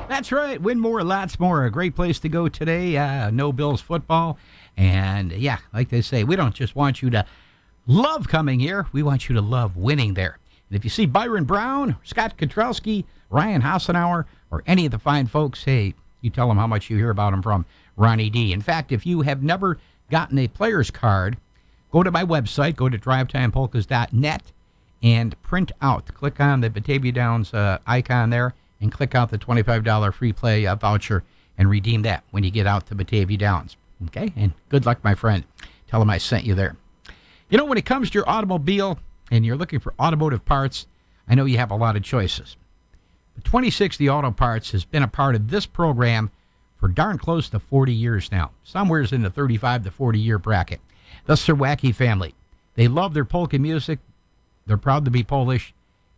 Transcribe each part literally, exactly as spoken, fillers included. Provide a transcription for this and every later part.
That's right. Win more, lots more. A great place to go today. Uh, no Bills football. And, yeah, like they say, we don't just want you to love coming here. We want you to love winning there. And if you see Byron Brown, Scott Kotrowski, Ryan Hassenauer, or any of the fine folks, hey, you tell them how much you hear about them from Ronnie D. In fact, if you have never gotten a player's card, go to my website, go to drive time polkas dot net, and print out. Click on the Batavia Downs uh, icon there, and click out the twenty-five dollars free play uh, voucher and redeem that when you get out to Batavia Downs. Okay? And good luck, my friend. Tell them I sent you there. You know, when it comes to your automobile and you're looking for automotive parts, I know you have a lot of choices. But twenty sixty Auto Parts has been a part of this program for darn close to forty years now. Somewhere's in the thirty-five to forty year bracket. The Serwacki family. They love their polka music. They're proud to be Polish.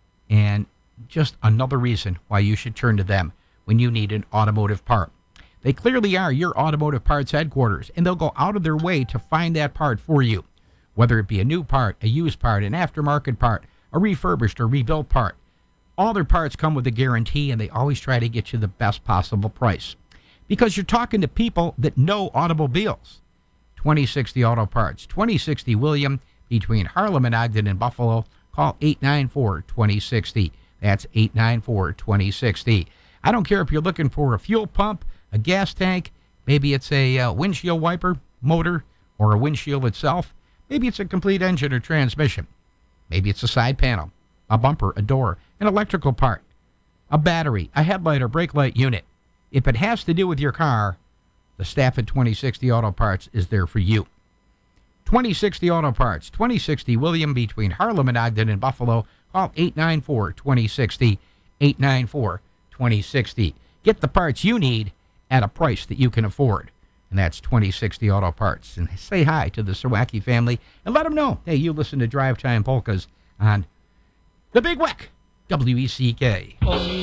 And just another reason why you should turn to them when you need an automotive part. They clearly are your automotive parts headquarters, and they'll go out of their way to find that part for you, whether it be a new part, a used part, an aftermarket part, a refurbished or rebuilt part. All their parts come with a guarantee, and they always try to get you the best possible price because you're talking to people that know automobiles. twenty sixty Auto Parts, twenty sixty William, between Harlem and Ogden and Buffalo. Call eight nine four, two zero six zero. That's eight nine four, two zero six zero. I don't care if you're looking for a fuel pump, a gas tank, maybe it's a uh, windshield wiper, motor, or a windshield itself. Maybe it's a complete engine or transmission. Maybe it's a side panel, a bumper, a door, an electrical part, a battery, a headlight or brake light unit. If it has to do with your car, the staff at twenty sixty Auto Parts is there for you. twenty sixty Auto Parts, twenty sixty William, between Harlem and Ogden and Buffalo. Call eight nine four, two zero six zero, eight nine four, two zero six zero. Get the parts you need at a price that you can afford. And that's twenty sixty Auto Parts. And say hi to the Serwacki family and let them know, hey, you listen to Drive Time Polkas on the Big Weck, W E C K.